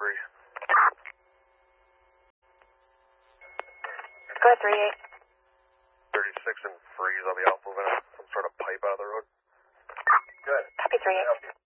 freeze. Go ahead, 38. 36 and freeze. I'll be out moving some sort of pipe out of the road. Good. Copy, 38.